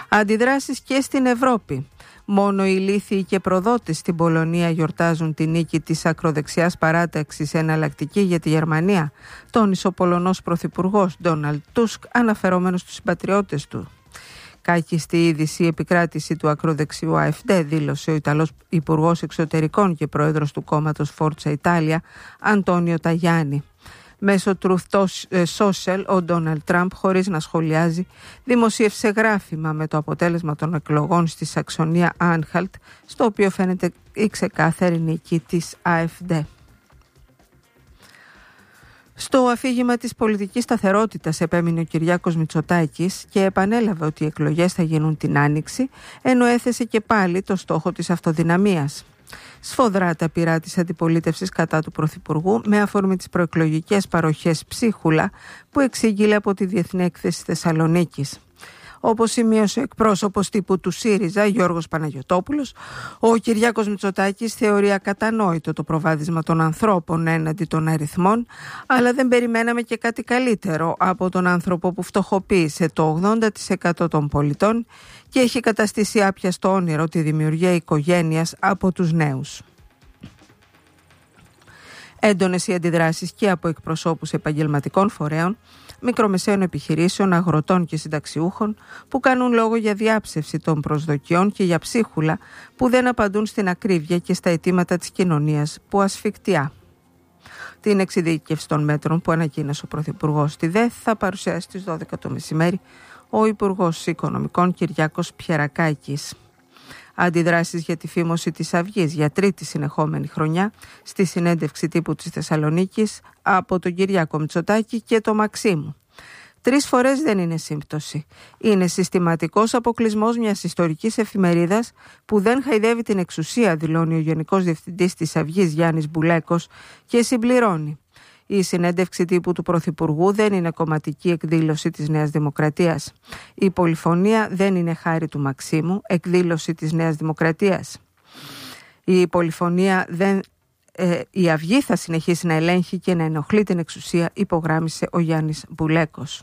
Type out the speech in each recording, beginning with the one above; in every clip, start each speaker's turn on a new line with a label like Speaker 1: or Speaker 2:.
Speaker 1: Αντιδράσεις και στην Ευρώπη. Μόνο οι ηλίθιοι και προδότες στην Πολωνία γιορτάζουν τη νίκη της ακροδεξιάς παράταξης εναλλακτική για τη Γερμανία, τόνισε ο Πολωνός Πρωθυπουργός Ντόναλντ Τούσκ, αναφερόμενος στους συμπατριώτες του. Κάκιστη είδηση η επικράτηση του ακροδεξιού AfD, δήλωσε ο Ιταλός Υπουργός Εξωτερικών και πρόεδρος του κόμματος Φόρτσα Ιτάλια, Αντώνιο Ταγιάννη. Μέσω Truth Social, ο Ντόναλντ Τραμπ, χωρίς να σχολιάζει, δημοσίευσε γράφημα με το αποτέλεσμα των εκλογών στη Σαξονία Άνχαλτ, στο οποίο φαίνεται η ξεκάθαρη νίκη της AfD. Στο αφήγημα της πολιτικής σταθερότητας επέμεινε ο Κυριάκος Μητσοτάκης και επανέλαβε ότι οι εκλογές θα γίνουν την Άνοιξη, ενώ έθεσε και πάλι το στόχο της αυτοδυναμίας. Σφοδρά τα πειρά της αντιπολίτευσης κατά του Πρωθυπουργού με αφορμή τις προεκλογικές παροχές ψίχουλα που εξήγηλε από τη Διεθνή Έκθεση Θεσσαλονίκης. Όπως σημείωσε ο εκπρόσωπος τύπου του ΣΥΡΙΖΑ, Γιώργος Παναγιωτόπουλος, ο Κυριάκος Μητσοτάκης θεωρεί ακατανόητο το προβάδισμα των ανθρώπων έναντι των αριθμών, αλλά δεν περιμέναμε και κάτι καλύτερο από τον άνθρωπο που φτωχοποίησε το 80% των πολιτών και έχει καταστήσει άπιαστο όνειρο τη δημιουργία οικογένειας από τους νέους. Έντονες οι αντιδράσεις και από εκπροσώπους επαγγελματικών φορέων, μικρομεσαίων επιχειρήσεων, αγροτών και συνταξιούχων που κάνουν λόγο για διάψευση των προσδοκιών και για ψίχουλα που δεν απαντούν στην ακρίβεια και στα αιτήματα της κοινωνίας που ασφικτιά. Την εξειδίκευση των μέτρων που ανακοίνωσε ο Πρωθυπουργός στη ΔΕΘ θα παρουσιάσει στις 12 το μεσημέρι ο Υπουργός Οικονομικών Κυριάκος Πιερακάκης. Αντιδράσεις για τη φήμωση της Αυγής για τρίτη συνεχόμενη χρονιά στη συνέντευξη τύπου της Θεσσαλονίκης από τον Κυριάκο Μητσοτάκη και το Μαξίμου. 3 φορές δεν είναι σύμπτωση. Είναι συστηματικός αποκλεισμός μιας ιστορικής εφημερίδας που δεν χαϊδεύει την εξουσία, δηλώνει ο Γενικός Διευθυντής της Αυγής Γιάννης Μπουλέκος και συμπληρώνει. Η συνέντευξη τύπου του Πρωθυπουργού δεν είναι κομματική εκδήλωση της Νέας Δημοκρατίας. Η πολυφωνία δεν είναι χάρη του Μαξίμου, εκδήλωση της Νέας Δημοκρατίας. Η πολυφωνία η Αυγή θα συνεχίσει να ελέγχει και να ενοχλεί την εξουσία, υπογράμμισε ο Γιάννης Μπουλέκος.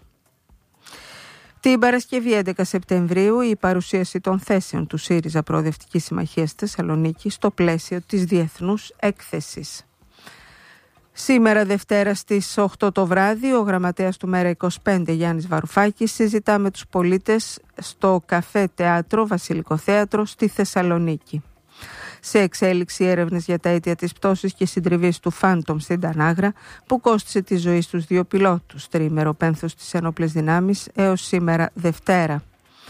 Speaker 1: Την Παρασκευή 11 Σεπτεμβρίου η παρουσίαση των θέσεων του ΣΥΡΙΖΑ Προοδευτικής Συμμαχίας Θεσσαλονίκη στο πλαίσιο της Διεθνούς Έκθεσης. Σήμερα Δευτέρα στις 8 το βράδυ ο γραμματέας του Μέρα 25 Γιάννης Βαρουφάκης συζητά με τους πολίτες στο Καφέ Θέατρο Βασιλικό Θέατρο στη Θεσσαλονίκη. Σε εξέλιξη έρευνες για τα αίτια της πτώσης και συντριβής του Φάντομ στην Τανάγρα που κόστισε τη ζωή στους 2 πιλότους, τριήμερο πένθος στις ενόπλες δυνάμεις έως σήμερα Δευτέρα.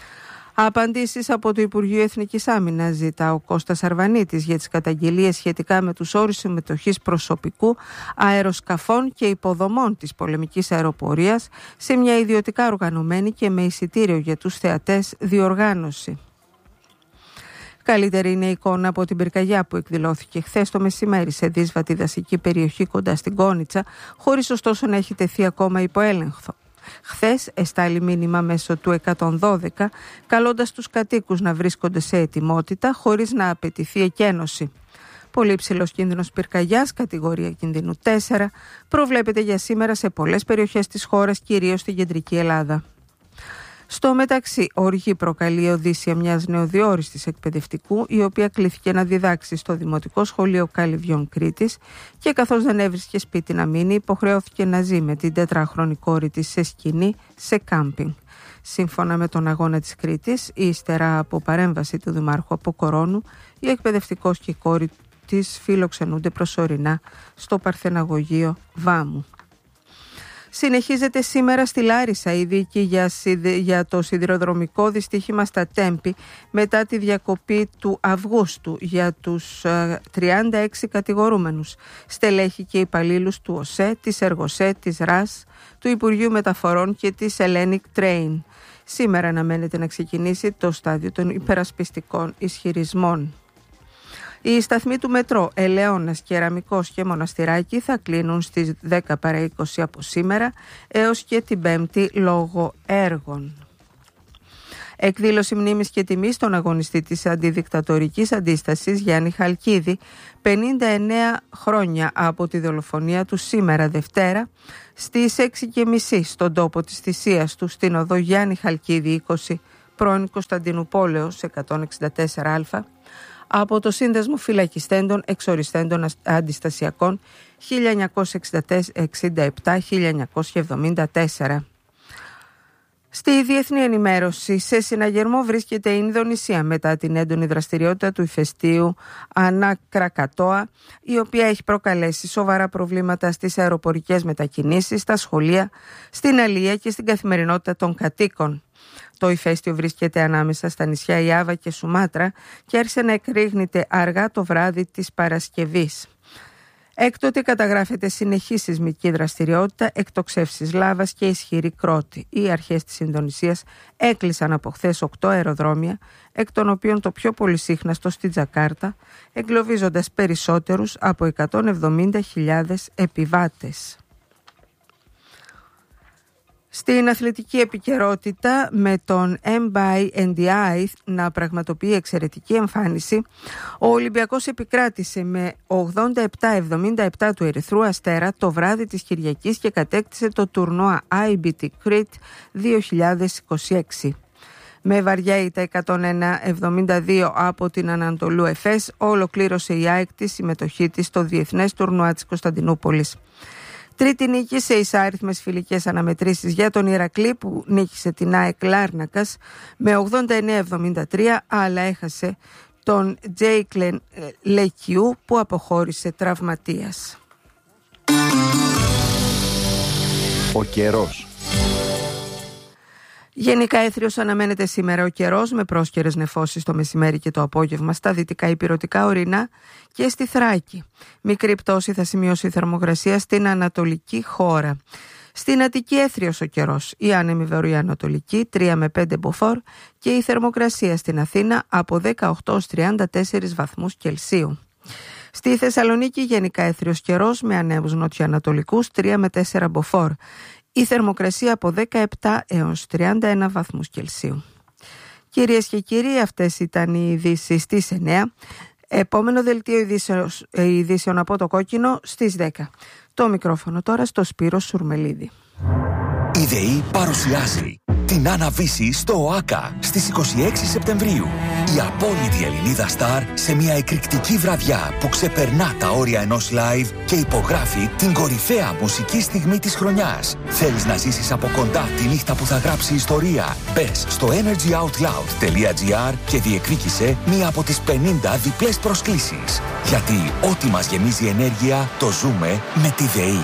Speaker 1: Απαντήσεις από το Υπουργείο Εθνικής Άμυνας ζητά ο Κώστας Αρβανίτης για τις καταγγελίες σχετικά με τους όρους συμμετοχής προσωπικού, αεροσκαφών και υποδομών της πολεμικής αεροπορίας σε μια ιδιωτικά οργανωμένη και με εισιτήριο για τους θεατές διοργάνωση. Καλύτερη είναι η εικόνα από την πυρκαγιά που εκδηλώθηκε χθες το μεσημέρι σε δύσβατη δασική περιοχή κοντά στην Κόνιτσα, χωρίς ωστόσο να έχει τεθεί ακόμα υπό έλεγχο. Χθες εστάλει μήνυμα μέσω του 112, καλώντας τους κατοίκους να βρίσκονται σε ετοιμότητα χωρίς να απαιτηθεί εκένωση. Πολύ υψηλός κίνδυνος πυρκαγιάς, κατηγορία κινδύνου 4, προβλέπεται για σήμερα σε πολλές περιοχές της χώρας, κυρίως στην κεντρική Ελλάδα. Στο μεταξύ, οργή προκαλεί η οδύσσια μιας νεοδιόριστης εκπαιδευτικού, η οποία κλήθηκε να διδάξει στο Δημοτικό Σχολείο Καλυβιών Κρήτης και καθώς δεν έβρισκε σπίτι να μείνει, υποχρεώθηκε να ζει με την 4χρονη κόρη της σε σκηνή σε κάμπινγκ. Σύμφωνα με τον Αγώνα της Κρήτης, ύστερα από παρέμβαση του Δημάρχου Αποκορώνου, η εκπαιδευτικός και η κόρη της φιλοξενούνται προσωρινά στο Παρθεναγωγείο Βάμου. Συνεχίζεται σήμερα στη Λάρισα η δίκη για το σιδηροδρομικό δυστύχημα στα Τέμπη μετά τη διακοπή του Αυγούστου για τους 36 κατηγορούμενους, στελέχη και υπαλλήλους του ΟΣΕ, της Εργοσέ, της ΡΑΣ, του Υπουργείου Μεταφορών και της Hellenic Train. Σήμερα αναμένεται να ξεκινήσει το στάδιο των υπερασπιστικών ισχυρισμών. Οι σταθμοί του μετρό Ελαιώνας, Κεραμικός και Μοναστηράκη θα κλείνουν στις 10 παρά 20 από σήμερα έως και την Πέμπτη λόγω έργων. Εκδήλωση μνήμης και τιμής στον αγωνιστή της αντιδικτατορικής αντίστασης Γιάννη Χαλκίδη, 59 χρόνια από τη δολοφονία του σήμερα Δευτέρα, στις 6:30 στον τόπο της θυσίας του στην οδό Γιάννη Χαλκίδη 20, πρώην Κωνσταντινουπόλεως 164α, από το Σύνδεσμο Φυλακιστέντων Εξοριστέντων Αντιστασιακών 1967-1974. Στη διεθνή ενημέρωση, σε συναγερμό βρίσκεται η Ινδονησία μετά την έντονη δραστηριότητα του ηφαιστείου Ανά Κρακατόα, η οποία έχει προκαλέσει σοβαρά προβλήματα στις αεροπορικές μετακινήσεις, στα σχολεία, στην αλία και στην καθημερινότητα των κατοίκων. Το ηφαίστειο βρίσκεται ανάμεσα στα νησιά Ιάβα και Σουμάτρα και άρχισε να εκρήγνεται αργά το βράδυ της Παρασκευής. Έκτοτε καταγράφεται συνεχή σεισμική δραστηριότητα, εκτοξεύσεις λάβας και ισχυρή κρότη. Οι αρχές της Ινδονησίας έκλεισαν από χθες 8 αεροδρόμια, εκ των οποίων το πιο πολυσύχναστο στη Τζακάρτα, εγκλωβίζοντας περισσότερους από 170.000 επιβάτες. Στην αθλητική επικαιρότητα, με τον Mbaye Ndiaye να πραγματοποιεί εξαιρετική εμφάνιση, ο Ολυμπιακός επικράτησε με 87-77 του Ερυθρού Αστέρα το βράδυ της Κυριακής και κατέκτησε το τουρνουά IBT Crete 2026. Με βαριά ήττα 101-72 από την Ανατολού Εφές, ολοκλήρωσε η ΑΕΚ τη συμμετοχή της στο Διεθνές Τουρνουά της Κωνσταντινούπολης. Τρίτη νίκη σε εισάριθμες φιλικές αναμετρήσεις για τον Ηρακλή, που νίκησε την ΑΕΚ Λάρνακας με 89-73, αλλά έχασε τον Τζέικλεν Λεκιού που αποχώρησε τραυματίας.
Speaker 2: Ο καιρός.
Speaker 1: Γενικά έθριος αναμένεται σήμερα ο καιρός, με πρόσκαιρες νεφώσεις το μεσημέρι και το απόγευμα στα δυτικά υπηρετικά ορεινά και στη Θράκη. Μικρή πτώση θα σημειώσει η θερμοκρασία στην ανατολική χώρα. Στην Αττική έθριος ο καιρός, η άνεμη βορειοανατολική 3 με 5 μποφόρ και η θερμοκρασία στην Αθήνα από 18 ως 34 βαθμούς Κελσίου. Στη Θεσσαλονίκη γενικά έθριος καιρός με ανέμους νοτιοανατολικούς 3 με 4 μποφόρ. Η θερμοκρασία από 17 έως 31 βαθμούς Κελσίου. Κυρίες και κύριοι, αυτές ήταν οι ειδήσεις στις 9. Επόμενο δελτίο ειδήσεων από το Κόκκινο στις 10. Το μικρόφωνο τώρα στο Σπύρο Σουρμελίδη.
Speaker 3: Η ΔΕΗ παρουσιάζει την Άννα Βύση στο ΟΑΚΑ στις 26 Σεπτεμβρίου. Η απόλυτη Ελληνίδα στάρ σε μια εκρηκτική βραδιά που ξεπερνά τα όρια ενός live και υπογράφει την κορυφαία μουσική στιγμή της χρονιάς. Θέλεις να ζήσεις από κοντά τη νύχτα που θα γράψει ιστορία? Μπες στο energyoutloud.gr και διεκδίκησε μία από τις 50 διπλές προσκλήσεις. Γιατί ό,τι μας γεμίζει ενέργεια το ζούμε με τη ΔΕΗ.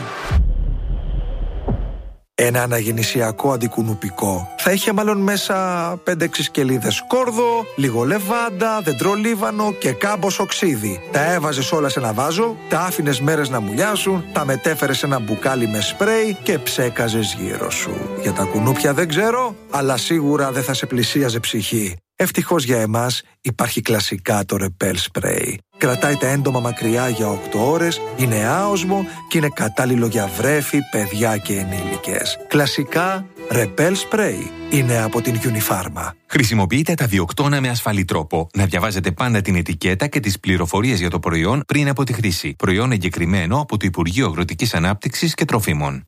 Speaker 4: Ένα αναγεννησιακό αντικουνουπικό θα είχε μάλλον μέσα 5-6 σκελίδες σκόρδο, λίγο λεβάντα, δεντρολίβανο και κάμποσο ξύδι. Τα έβαζες όλα σε ένα βάζο, τα άφηνες μέρες να μουλιάσουν, τα μετέφερες σε ένα μπουκάλι με σπρέι και ψέκαζες γύρω σου. Για τα κουνούπια δεν ξέρω, αλλά σίγουρα δεν θα σε πλησίαζε ψυχή. Ευτυχώς για εμάς υπάρχει κλασικά το Repel Spray. Κρατάει τα έντομα μακριά για 8 ώρες, είναι άοσμο και είναι κατάλληλο για βρέφη, παιδιά και ενήλικες. Κλασικά Repel Spray είναι από την Unifarma.
Speaker 5: Χρησιμοποιείτε τα διοκτώνα με ασφαλή τρόπο. Να διαβάζετε πάντα την ετικέτα και τις πληροφορίες για το προϊόν πριν από τη χρήση. Προϊόν εγκεκριμένο από το Υπουργείο Αγροτικής Ανάπτυξης και Τροφίμων.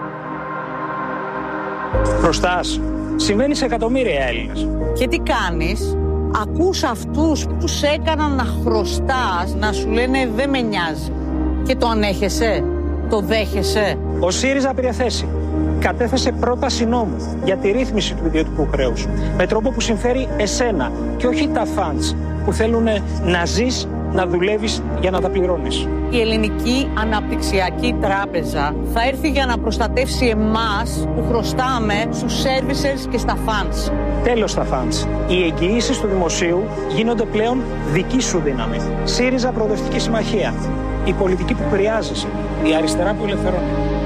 Speaker 6: Χρωστάς. Συμβαίνει σε εκατομμύρια Έλληνες.
Speaker 7: Και τι κάνεις? Ακούς αυτούς που σε έκαναν να χρωστάς να σου λένε δεν με νοιάζει. Και το ανέχεσαι? Το δέχεσαι?
Speaker 6: Ο ΣΥΡΙΖΑ πήρε θέση. Κατέθεσε πρόταση νόμου για τη ρύθμιση του ιδιωτικού χρέους. Με τρόπο που συμφέρει εσένα και όχι τα φαντς που θέλουν να ζεις, να δουλεύεις για να τα πληρώνεις.
Speaker 7: Η Ελληνική Αναπτυξιακή Τράπεζα θα έρθει για να προστατεύσει εμάς που χρωστάμε στους services και στα funds.
Speaker 6: Τέλος στα funds. Οι εγγυήσεις του δημοσίου γίνονται πλέον δική σου δύναμη. ΣΥΡΙΖΑ Προοδευτική Συμμαχία. Η πολιτική που χρειάζεσαι. Η αριστερά που ελευθερώνει.